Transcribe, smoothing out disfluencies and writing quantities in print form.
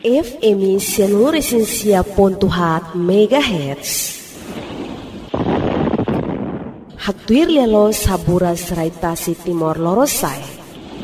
FM seluruh Resensia Pontuhat Megahertz. Haktuir lelo sabura serai tasi Timor Lorosai.